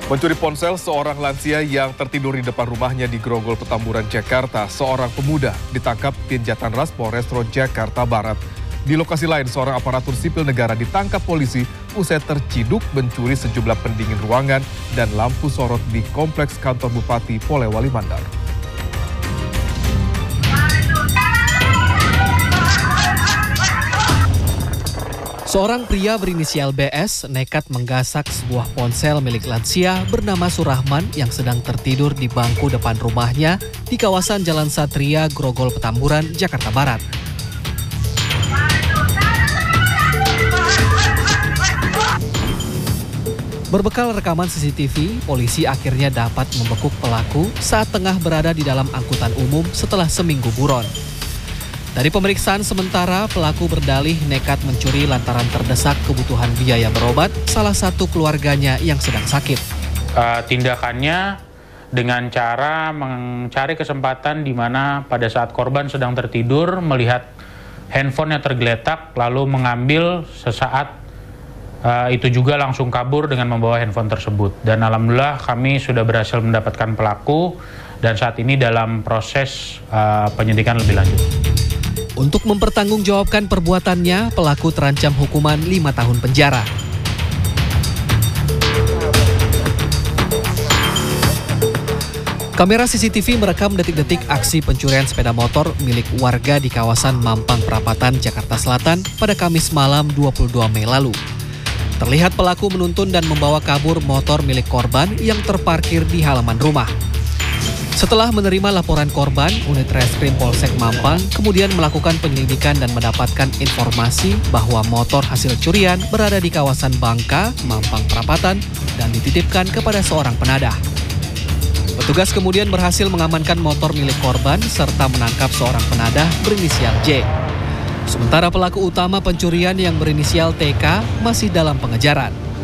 Mencuri ponsel seorang lansia yang tertidur di depan rumahnya di Grogol, Petamburan, Jakarta. Seorang pemuda ditangkap tim Jatanras Polrestro Jakarta Barat. Di lokasi lain, seorang aparatur sipil negara ditangkap polisi usai terciduk mencuri sejumlah pendingin ruangan dan lampu sorot di kompleks kantor Bupati Polewali Mandar. Seorang pria berinisial BS nekat menggasak sebuah ponsel milik lansia bernama Surahman yang sedang tertidur di bangku depan rumahnya di kawasan Jalan Satria, Grogol, Petamburan, Jakarta Barat. Berbekal rekaman CCTV, polisi akhirnya dapat membekuk pelaku saat tengah berada di dalam angkutan umum setelah seminggu buron. Dari pemeriksaan sementara, pelaku berdalih nekat mencuri lantaran terdesak kebutuhan biaya berobat salah satu keluarganya yang sedang sakit. Tindakannya dengan cara mencari kesempatan di mana pada saat korban sedang tertidur, melihat handphonenya tergeletak, lalu mengambil sesaat itu juga langsung kabur dengan membawa handphone tersebut. Dan alhamdulillah kami sudah berhasil mendapatkan pelaku dan saat ini dalam proses penyidikan lebih lanjut. Untuk mempertanggungjawabkan perbuatannya, pelaku terancam hukuman 5 tahun penjara. Kamera CCTV merekam detik-detik aksi pencurian sepeda motor milik warga di kawasan Mampang Perapatan, Jakarta Selatan pada Kamis malam 22 Mei lalu. Terlihat pelaku menuntun dan membawa kabur motor milik korban yang terparkir di halaman rumah. Setelah menerima laporan korban, unit reskrim Polsek Mampang kemudian melakukan penyelidikan dan mendapatkan informasi bahwa motor hasil curian berada di kawasan Bangka, Mampang Perapatan, dan dititipkan kepada seorang penadah. Petugas kemudian berhasil mengamankan motor milik korban serta menangkap seorang penadah berinisial J. Sementara pelaku utama pencurian yang berinisial TK masih dalam pengejaran.